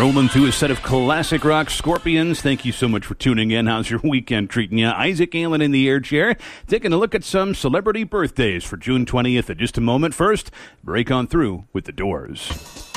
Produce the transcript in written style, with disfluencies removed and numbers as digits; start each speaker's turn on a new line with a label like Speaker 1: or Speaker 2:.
Speaker 1: Rolling through a set of classic rock. Scorpions, thank you so much for tuning in. How's your weekend treating you? Isaac Allen in the air chair, taking a look at some celebrity birthdays for June 20th in just a moment. First, break on through with The Doors.